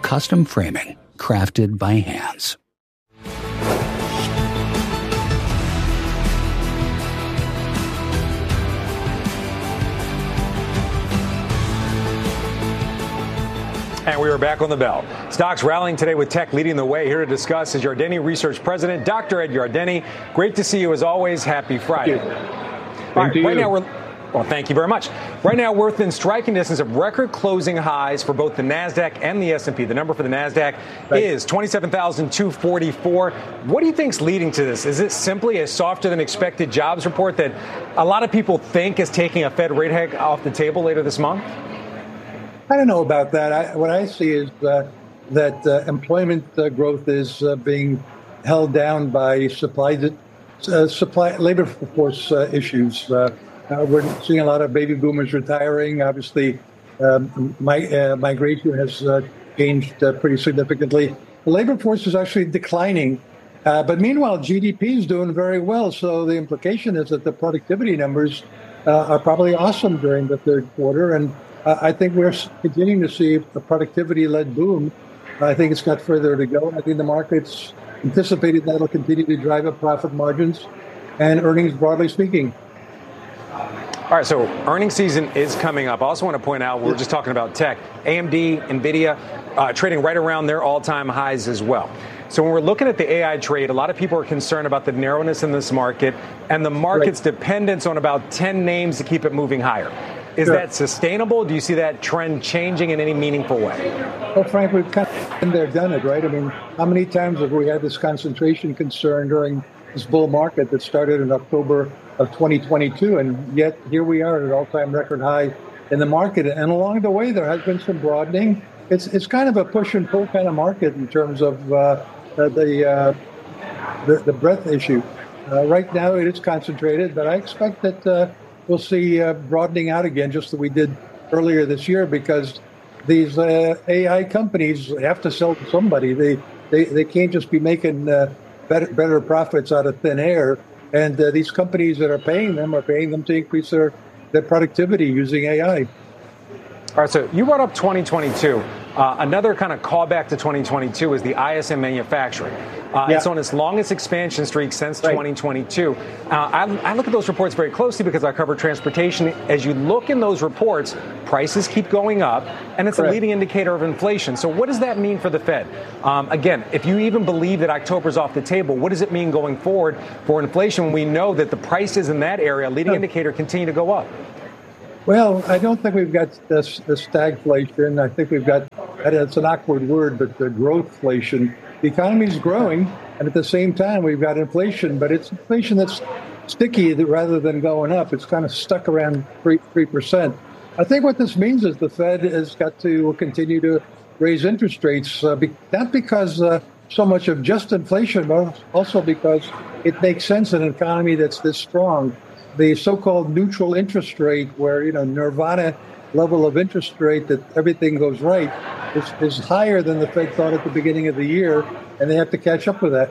custom framing crafted by hands. And we are back on the bell. Stocks rallying today with tech leading the way. Here to discuss is Yardeni Research President, Dr. Ed Yardeni. Great to see you as always. Happy Friday. Thank you. Well, thank you very much. Right now, we're within striking distance of record closing highs for both the NASDAQ and the S&P. The number for the NASDAQ is 27,244. What do you think's leading to this? Is it simply a softer than expected jobs report that a lot of people think is taking a Fed rate hike off the table later this month? I don't know about that. What I see is that employment growth is being held down by labor force issues. We're seeing a lot of baby boomers retiring. Obviously, migration has changed pretty significantly. The labor force is actually declining. But meanwhile, GDP is doing very well. So the implication is that the productivity numbers are probably awesome during the third quarter. And I think we're continuing to see a productivity-led boom. I think it's got further to go. I think the market's anticipated that will continue to drive up profit margins and earnings, broadly speaking. All right, so earnings season is coming up. I also want to point out, we're just talking about tech. AMD, NVIDIA, trading right around their all-time highs as well. So when we're looking at the AI trade, a lot of people are concerned about the narrowness in this market and the market's dependence on about 10 names to keep it moving higher. Is that sustainable? Do you see that trend changing in any meaningful way? Well, Frank, we've kind of been there, done it, right? I mean, how many times have we had this concentration concern during this bull market that started in October of 2022? And yet here we are at an all-time record high in the market. And along the way, there has been some broadening. It's kind of a push and pull kind of market in terms of the breadth issue. Right now, it is concentrated, but I expect that we'll see broadening out again, just as we did earlier this year, because these AI companies have to sell to somebody. They can't just be making better profits out of thin air. And these companies that are paying them to increase their productivity using AI. All right, so you brought up 2022. Another kind of callback to 2022 is the ISM manufacturing. It's on its longest expansion streak since 2022. I look at those reports very closely because I cover transportation. As you look in those reports, prices keep going up, and it's a leading indicator of inflation. So what does that mean for the Fed? Again, if you even believe that October's off the table, what does it mean going forward for inflation when we know that the prices in that area, leading indicator, continue to go up? Well, I don't think we've got the stagflation. I think we've got, it's an awkward word, but the growthflation. The economy is growing, and at the same time, we've got inflation, but it's inflation that's sticky rather than going up. It's kind of stuck around 3%. I think what this means is the Fed has got to continue to raise interest rates, not because so much of just inflation, but also because it makes sense in an economy that's this strong. The so-called neutral interest rate, where, nirvana level of interest rate that everything goes right, is higher than the Fed thought at the beginning of the year, and they have to catch up with that.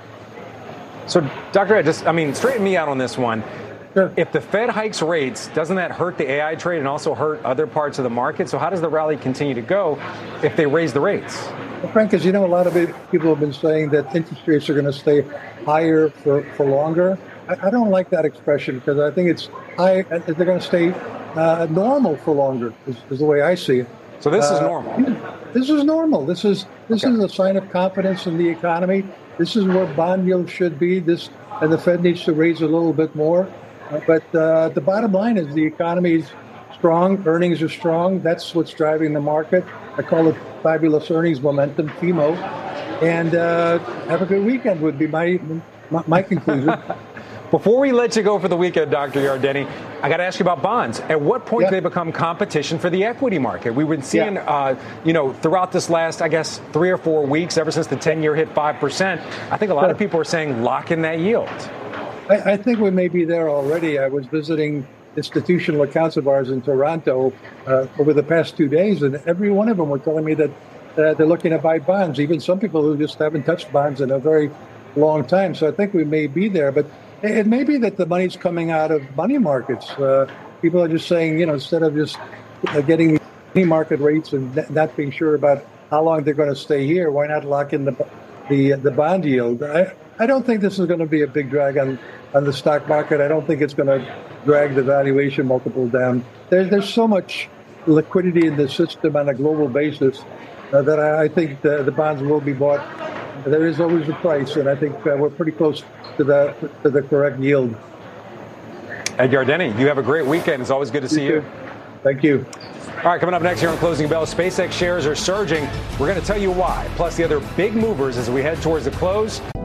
So, Dr. Ed, straighten me out on this one. Sure. If the Fed hikes rates, doesn't that hurt the AI trade and also hurt other parts of the market? So how does the rally continue to go if they raise the rates? Well, Frank, as you know, a lot of people have been saying that interest rates are going to stay higher for longer. I don't like that expression because I think it's high. They're going to stay normal for longer, is the way I see it. So this is normal. This is normal. This is a sign of confidence in the economy. This is where bond yields should be. And the Fed needs to raise a little bit more. But the bottom line is the economy is strong. Earnings are strong. That's what's driving the market. I call it fabulous earnings momentum, FEMO. And have a good weekend would be my conclusion. Before we let you go for the weekend, Dr. Yardeni, I got to ask you about bonds. At what point do they become competition for the equity market? We've been seeing, throughout this last, 3 or 4 weeks, ever since the 10-year hit 5%, I think a lot of people are saying lock in that yield. I think we may be there already. I was visiting institutional accounts of ours in Toronto over the past 2 days, and every one of them were telling me that they're looking to buy bonds, even some people who just haven't touched bonds in a very long time. So I think we may be there. But it may be that the money's coming out of money markets. People are just saying, instead of just getting money market rates and not being sure about how long they're going to stay here. Why not lock in the bond yield? I don't think this is going to be a big drag on the stock market. I don't think it's going to drag the valuation multiple down. There's so much liquidity in the system on a global basis that I think the bonds will be bought. There is always a price, and I think we're pretty close to the correct yield. Ed Yardeni, you have a great weekend. It's always good to see you. Thank you. All right, coming up next here on Closing Bell, SpaceX shares are surging. We're going to tell you why, plus the other big movers as we head towards the close.